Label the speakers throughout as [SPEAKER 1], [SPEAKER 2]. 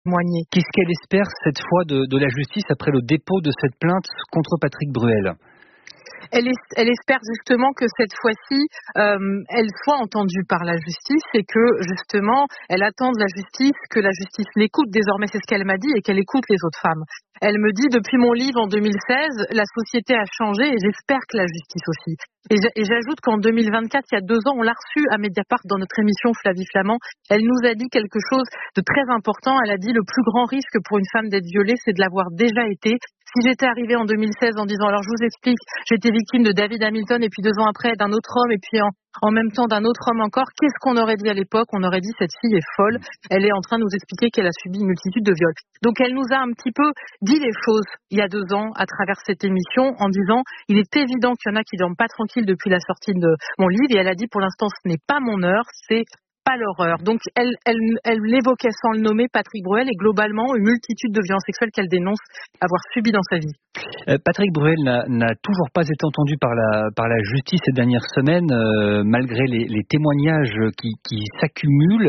[SPEAKER 1] témoigner.
[SPEAKER 2] Qu'est-ce qu'elle espère cette fois de la justice après le dépôt de cette plainte contre Patrick Bruel ?
[SPEAKER 1] Elle espère justement que cette fois-ci, elle soit entendue par la justice et que justement, elle attend de la justice que la justice l'écoute. Désormais, c'est ce qu'elle m'a dit et qu'elle écoute les autres femmes. Elle me dit, depuis mon livre en 2016, la société a changé et j'espère que la justice aussi. Et j'ajoute qu'en 2024, il y a 2 ans, on l'a reçue à Mediapart dans notre émission Flavie Flamand. Elle nous a dit quelque chose de très important. Elle a dit le plus grand risque pour une femme d'être violée, c'est de l'avoir déjà été. Si j'étais arrivée en 2016 en disant, alors je vous explique, j'étais victime de David Hamilton et puis 2 ans après d'un autre homme et puis en même temps d'un autre homme encore, qu'est-ce qu'on aurait dit à l'époque ? On aurait dit cette fille est folle, elle est en train de nous expliquer qu'elle a subi une multitude de viols. Donc elle nous a un petit peu dit les choses il y a 2 ans à travers cette émission en disant il est évident qu'il y en a qui dorment pas tranquille depuis la sortie de mon livre et elle a dit pour l'instant ce n'est pas mon heure, c'est pas l'horreur. Donc elle évoquait sans le nommer Patrick Bruel et globalement une multitude de violences sexuelles qu'elle dénonce avoir subies dans sa vie.
[SPEAKER 2] Patrick Bruel n'a toujours pas été entendu par la justice ces dernières semaines, malgré les témoignages qui s'accumulent.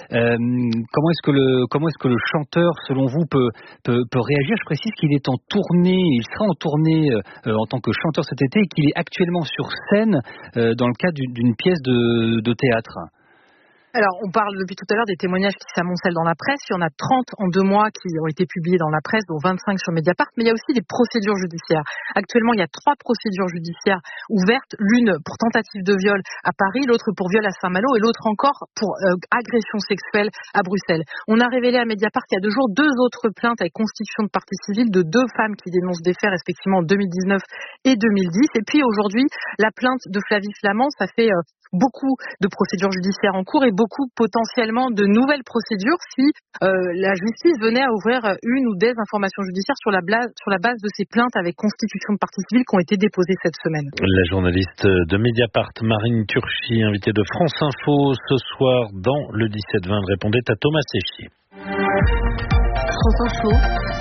[SPEAKER 2] Comment est-ce que le chanteur, selon vous, peut réagir ? Je précise qu'il est en tournée, il sera en tournée en tant que chanteur cet été et qu'il est actuellement sur scène dans le cadre d'une pièce de théâtre.
[SPEAKER 1] Alors, on parle depuis tout à l'heure des témoignages qui s'amoncellent dans la presse. Il y en a 30 en 2 mois qui ont été publiés dans la presse, dont 25 sur Mediapart. Mais il y a aussi des procédures judiciaires. Actuellement, il y a 3 procédures judiciaires ouvertes. L'une pour tentative de viol à Paris, l'autre pour viol à Saint-Malo et l'autre encore pour agression sexuelle à Bruxelles. On a révélé à Mediapart il y a 2 jours 2 autres plaintes avec constitution de partie civile de 2 femmes qui dénoncent des faits respectivement en 2019 et 2010. Et puis aujourd'hui, la plainte de Flavie Flamand, ça fait beaucoup de procédures judiciaires en cours et beaucoup potentiellement de nouvelles procédures si la justice venait à ouvrir une ou des informations judiciaires sur la base de ces plaintes avec constitution de partie civile qui ont été déposées cette semaine.
[SPEAKER 3] La journaliste de Mediapart, Marine Turchi, invitée de France Info ce soir dans le 17-20, répondait à Thomas Séchier.
[SPEAKER 4] France Info.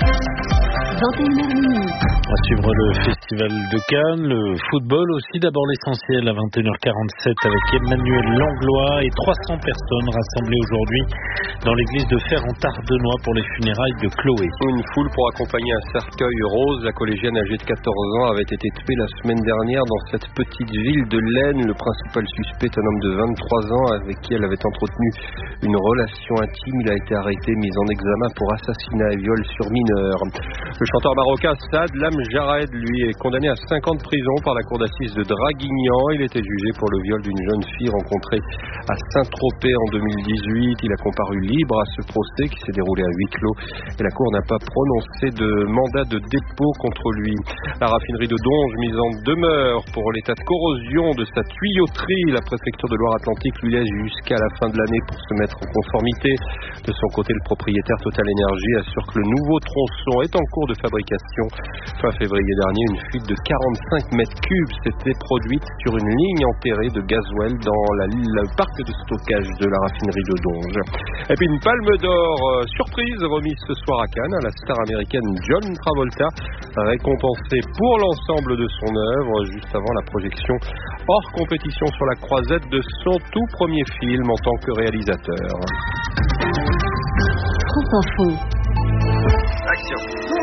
[SPEAKER 4] 21h.
[SPEAKER 3] À suivre le Festival de Cannes, le football aussi, d'abord l'essentiel à 21h47 avec Emmanuel Langlois et 300 personnes rassemblées aujourd'hui dans l'église de Fer en Tardenois pour les funérailles de Chloé.
[SPEAKER 5] Une foule pour accompagner un cercueil. Rose, la collégienne âgée de 14 ans, avait été tuée la semaine dernière dans cette petite ville de l'Aisne. Le principal suspect est un homme de 23 ans avec qui elle avait entretenu une relation intime. Il a été arrêté, mis en examen pour assassinat et viol sur mineur. Le chanteur marocain Saad Lamjarred, lui, est condamné à 5 ans de prison par la cour d'assises de Draguignan. Il était jugé pour le viol d'une jeune fille rencontrée à Saint-Tropez en 2018. Il a comparu libre à ce procès qui s'est déroulé à huis clos et la cour n'a pas prononcé de mandat de dépôt contre lui. La raffinerie de Donge mise en demeure pour l'état de corrosion de sa tuyauterie. La préfecture de Loire-Atlantique lui laisse jusqu'à la fin de l'année pour se mettre en conformité. De son côté, le propriétaire Total Energy assure que le nouveau tronçon est en cours de fabrication. Fin février dernier, une fuite de 45 mètres cubes s'était produite sur une ligne enterrée de gasoil dans le parc de stockage de la raffinerie de Donge. Et puis une palme d'or surprise remise ce soir à Cannes à la star américaine John Travolta, récompensée pour l'ensemble de son œuvre juste avant la projection hors compétition sur la croisette de son tout premier film en tant que réalisateur.
[SPEAKER 4] France Info.
[SPEAKER 5] Action.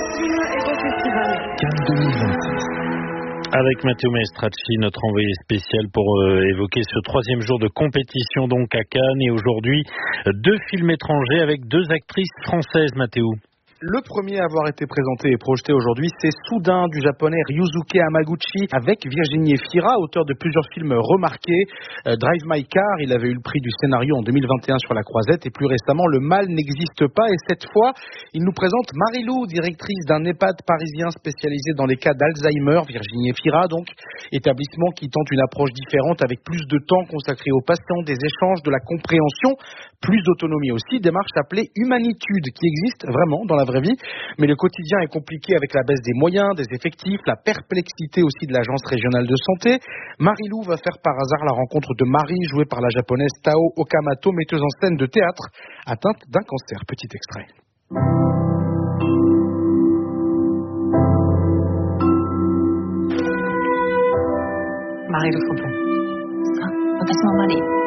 [SPEAKER 2] Cannes 2026.
[SPEAKER 3] Avec Matteo Maestracci, notre envoyé spécial pour évoquer ce 3e jour de compétition donc à Cannes. Et aujourd'hui, 2 films étrangers avec 2 actrices françaises, Matteo.
[SPEAKER 6] Le premier à avoir été présenté et projeté aujourd'hui, c'est Soudain du japonais Ryusuke Hamaguchi avec Virginie Efira, auteur de plusieurs films remarqués. Drive My Car, il avait eu le prix du scénario en 2021 sur la Croisette et plus récemment Le Mal n'existe pas. Et cette fois, il nous présente Marie-Lou, directrice d'un EHPAD parisien spécialisé dans les cas d'Alzheimer. Virginie Efira, donc, établissement qui tente une approche différente avec plus de temps consacré aux patients, des échanges, de la compréhension, plus d'autonomie aussi. Démarche appelée Humanitude qui existe vraiment dans la vraie vie, mais le quotidien est compliqué avec la baisse des moyens, des effectifs, la perplexité aussi de l'agence régionale de santé. Marie-Lou va faire par hasard la rencontre de Marie, jouée par la japonaise Tao Okamoto, metteuse en scène de théâtre, atteinte d'un cancer. Petit extrait.
[SPEAKER 1] Marie-Lou Fontaine.
[SPEAKER 4] 私もマリー